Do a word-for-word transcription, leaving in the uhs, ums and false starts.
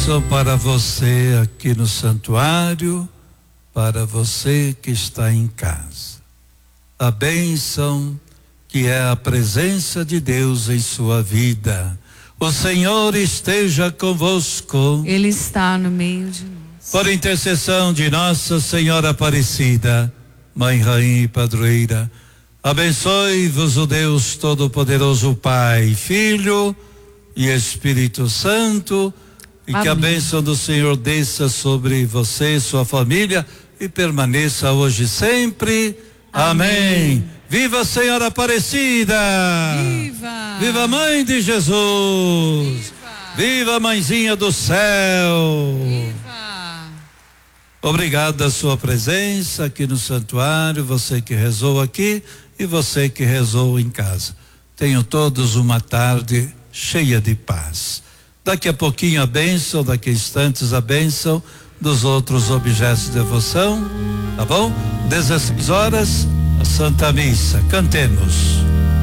bênção para você aqui no santuário, para você que está em casa. A bênção que é a presença de Deus em sua vida. O Senhor esteja convosco. Ele está no meio de nós. Por intercessão de Nossa Senhora Aparecida, Mãe, Rainha e Padroeira, abençoe-vos o Deus Todo-Poderoso, Pai, Filho e Espírito Santo, e Amém. Que a bênção do Senhor desça sobre você e sua família e permaneça hoje e sempre. Amém. Amém. Viva a Senhora Aparecida! Viva! Viva a Mãe de Jesus! Viva, Viva a Mãezinha do Céu! Viva! Obrigado da sua presença aqui no santuário, você que rezou aqui e você que rezou em casa. Tenham todos uma tarde cheia de paz. Daqui a pouquinho a bênção, daqui a instantes a bênção dos outros objetos de devoção, tá bom? dezesseis horas, a Santa Missa. Cantemos.